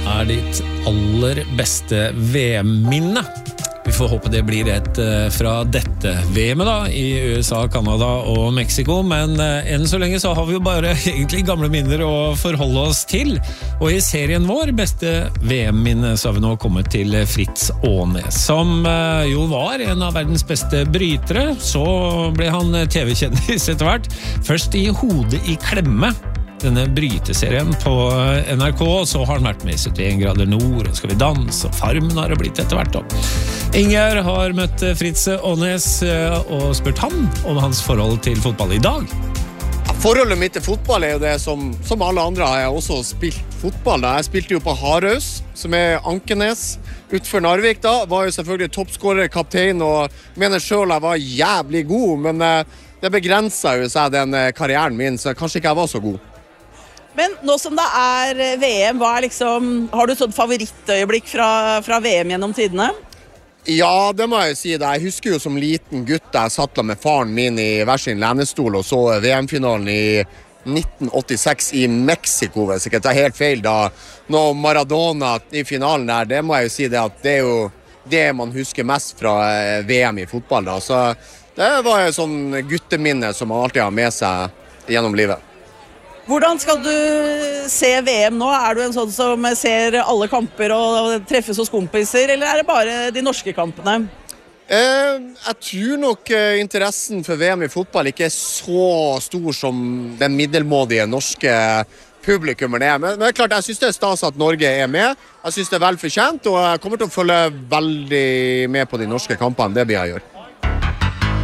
ditt aller beste VM-minne? Vi får håpe det blir et fra dette VM da, i USA, Kanada og Mexico, men enn så lenge så har vi jo bare egentlig gamle minner å forholde oss til. Og i serien vår, beste VM-minne, så har vi nå kommet til Fritz Aanes, som jo var en av verdens beste brytere. Så ble han TV-kjendis etter hvert, først i Hodet i klemme, denne bryteserien på NRK, så har han vært med i 71 grader nord, og Skal vi danse, og Farmen har det blitt etter hvert da. Ingjerd har møtt Fritz Aanes og spurt han om hans forhold til fotball i dag. Forholdet mitt til fotball jo det som alle andre har jeg også spilt fotball. Jeg spilte jo på Harøs, som Ankenes, utenfor Narvik da. Var jo selvfølgelig toppskårer, kaptein, og mener selv jeg var jævlig god, men det begrenset jo seg den karrieren min, så kanskje ikke jeg var så god. Men nå som det VM, har du sånn favorittøyeblikk fra VM gjennom tidene? Ja, det må jeg jo si. Jeg husker jo som liten gutt jeg satt med faren min i hver sin lænestol og så VM-finalen i 1986 i Mexico, hvis ikke det helt feil da. Når Maradona i finalen der, det må jeg jo si at det jo det man husker mest fra VM i fotball da. Så det var jo sånn gutteminne som man alltid har med seg gjennom livet. Hvordan skal du se VM nå? Du en sånn som ser alle kamper og treffes hos kompiser, eller det bare de norske kampene? Jeg tror nok interessen for VM i fotball ikke så stor som den middelmådige norske publikummen men det klart, jeg synes det stas at Norge med. Jeg synes det vel fortjent, og jeg kommer til å følge veldig med på de norske kampene, det blir jeg gjøre.